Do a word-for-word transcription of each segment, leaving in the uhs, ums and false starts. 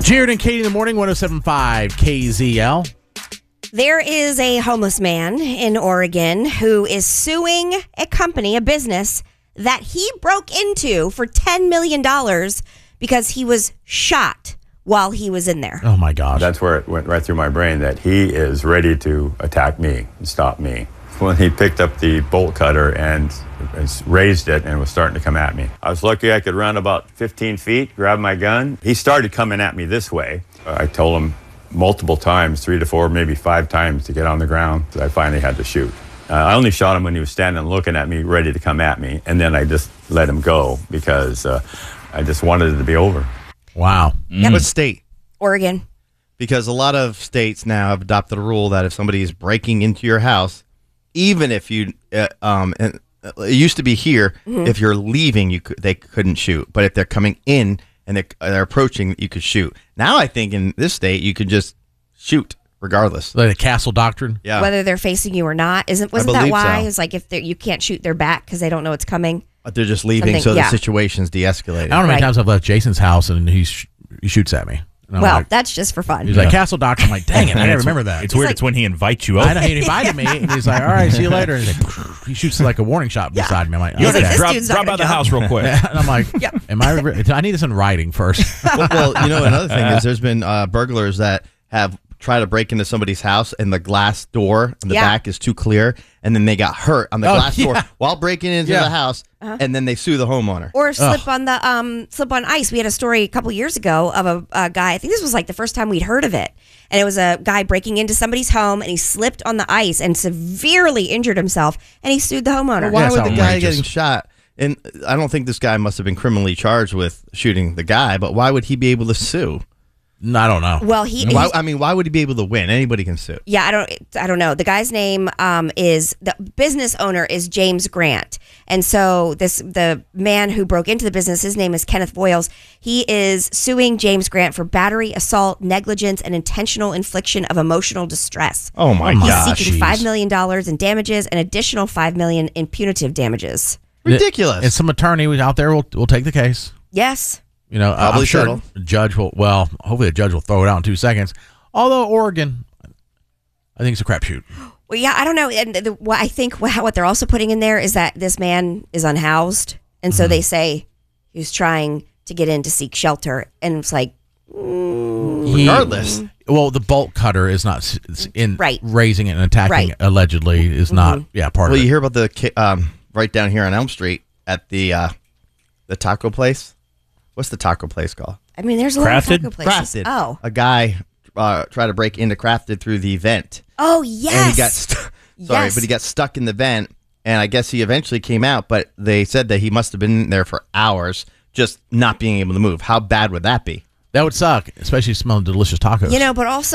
Jared and Katie in the morning, one oh seven point five K Z L. There is a homeless man in Oregon who is suing a company, a business, that he broke into for ten million dollars because he was shot while he was in there. Oh, my gosh. That's where it went right through my brain that he is ready to attack me and stop me. When he picked up the bolt cutter and raised it and was starting to come at me. I was lucky I could run about fifteen feet, grab my gun. He started coming at me this way. I told him multiple times, three to four, maybe five times to get on the ground. I finally had to shoot. Uh, I only shot him when he was standing looking at me, ready to come at me. And then I just let him go because uh, I just wanted it to be over. Wow. Yep. What state? Oregon. Because a lot of states now have adopted a rule that if somebody is breaking into your house, even if you, uh, um, and it used to be here, mm-hmm. if you're leaving, you could, they couldn't shoot. But if they're coming in and they're, they're approaching, you could shoot. Now I think in this state, you could just shoot regardless. Like the castle doctrine? Yeah. Whether they're facing you or not. Isn't, wasn't that why? So. It's like if you can't shoot their back because they don't know it's coming. But they're just leaving, Something, so yeah. the situation's de-escalated. I don't know how many Right. times I've left Jason's house and he, sh- he shoots at me. Well, like, that's just for fun. He's yeah. like, Castle Doctor. I'm like, dang it, I didn't remember that. It's, it's weird. like, it's when he invites you over. I know, he invited me, and he's like, all right, see you later. And he's like, he shoots like a warning shot Yeah. beside me. I'm like, You okay. like, this drop dude's not drop gonna by the jump. house real quick. And I'm like, Yep. am I, re- I need this in writing first. well, well, you know, another thing is there's been uh, burglars that have tried to break into somebody's house and the glass door on the Yeah. back is too clear, and then they got hurt on the Oh, glass door yeah. while breaking into Yeah. the house, Uh-huh. and then they sue the homeowner. Or slip on the um slip on ice. We had a story a couple years ago of a, a guy. I think this was like the first time we'd heard of it, and it was a guy breaking into somebody's home, and he slipped on the ice and severely injured himself, and he sued the homeowner. Well, why Yeah, it's would the guy outrageous. getting shot? And I don't think this guy must have been criminally charged with shooting the guy, but why would he be able to sue? No, I don't know. Well, he, Why, he's- I mean, why would he be able to win? Anybody can sue. yeah, I don't, I don't know. The guy's name um, is the business owner is James Grant, and so this the man who broke into the business, his name is Kenneth Voiles. He is suing James Grant for battery, assault, negligence, and intentional infliction of emotional distress. Oh my He's He's gosh! seeking jeez. five million dollars in damages, and additional five million dollars in punitive damages. Ridiculous. And some attorney out there will will take the case. Yes. You know, Probably I'm sure settle. a judge will. Well, hopefully a judge will throw it out in two seconds. Although Oregon, I think it's a crapshoot. Well, yeah, I don't know. And the, what I think what, what they're also putting in there is that this man is unhoused, and so they say he was trying to get in to seek shelter, and it's like, He- Regardless. well, the bolt cutter is not s- s- in Right. raising it and attacking Right. it, allegedly is not. Yeah, part Well, of you it. hear about the ki- um, right down here on Elm Street at the uh, the taco place. What's the taco place called? I mean, there's a Crafted? lot of taco places. Crafted. Oh, A guy uh, tried to break into Crafted through the vent. oh yes. And he got stu- sorry, Yes. but he got stuck in the vent, and I guess he eventually came out. But they said that he must have been there for hours, just not being able to move. How bad would that be? That would suck, especially smelling delicious tacos. You know, but also,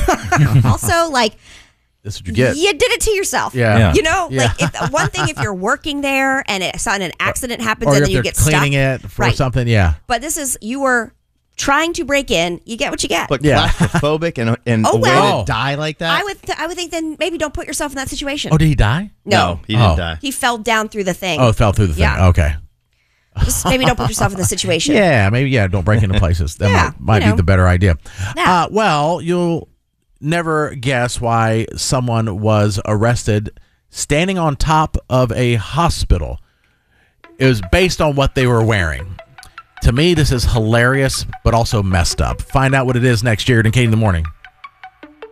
also like that's what you get. you did it to yourself. Yeah. Yeah. You know, Yeah. like if, one thing if you're working there and it, and an accident happens Or and if then you they're get cleaning stuck. it for Right. something. Yeah. But this is you were trying to break in. You get what you get. But Yeah. claustrophobic and and Oh, a way well. to die like that? I would th- I would think then maybe don't put yourself in that situation. Oh, did he die? no, he didn't Oh. die. he fell down through the thing. Oh, it fell through the thing. Yeah. Okay. Just maybe don't put yourself in the situation. Yeah, maybe. Yeah, don't break into places. That Yeah, might, might you know. be the better idea. Yeah. Uh, well, you'll never guess why someone was arrested standing on top of a hospital. It was based on what they were wearing. To me, this is hilarious, but also messed up. Find out what it is next year in Katie in the Morning.